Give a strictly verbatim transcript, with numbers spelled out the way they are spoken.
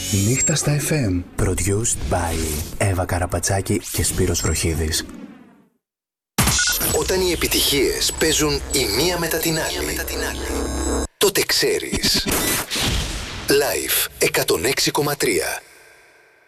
Νύχτα στα εφ εμ. Produced by Εύα Καραπατσάκη και Σπύρος Βροχίδης. Όταν οι επιτυχίες παίζουν η μία μετά την άλλη, τότε ξέρεις. Live εκατόν έξι κόμμα τρία.